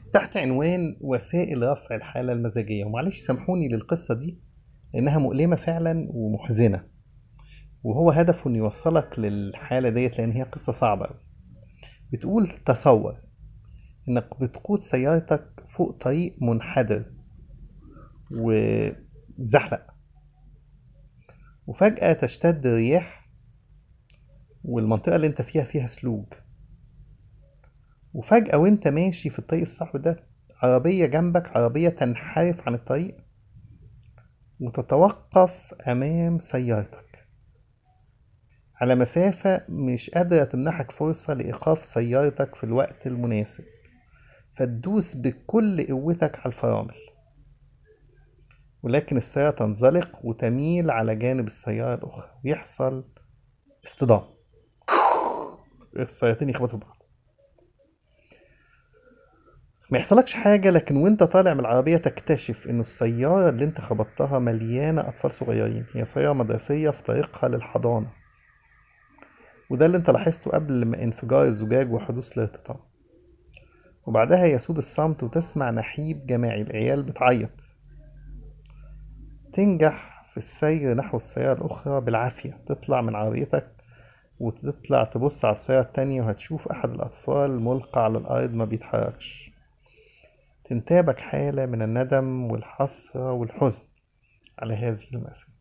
تحت عنوان وسائل رفع الحالة المزاجية. ومعلش سامحوني للقصة دي لأنها مؤلمة فعلا ومحزنة، وهو هدفه إنه يوصلك للحالة ديت لأن هي قصة صعبة أوي. بتقول تصور إنك بتقود سيارتك فوق طريق منحدر ومزحلق، وفجأة تشتد الرياح والمنطقة اللي انت فيها سلوج، وفجأة وانت ماشي في الطريق الصعب ده عربية جنبك، عربية تنحرف عن الطريق وتتوقف أمام سيارتك على مسافة مش قادرة تمنحك فرصة لإيقاف سيارتك في الوقت المناسب، فتدوس بكل قوتك على الفرامل، ولكن السيارة تنزلق وتميل على جانب السيارة الأخرى ويحصل اصطدام، السيارتين يخبطوا في بعض. ما يحصلكش حاجة، لكن وانت طالع من العربية تكتشف انه السيارة اللي انت خبطتها مليانة أطفال صغيرين، هي سيارة مدرسية في طريقها للحضانة. وده اللي انت لاحظته قبل ما انفجار الزجاج وحدوث الارتطام. وبعدها يسود الصمت وتسمع نحيب جماعي، العيال بتعيط. تنجح في السير نحو السيارة الأخرى بالعافية، تطلع من عربيتك وتطلع تبص على السيارة التانية وهتشوف أحد الأطفال ملقى على الأرض ما بيتحركش. تنتابك حالة من الندم والحسرة والحزن على هذه المأساة.